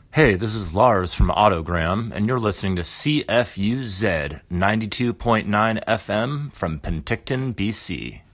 Hey, this is Lars from Autogram, and you're listening to CFUZ 92.9 FM from Penticton, BC.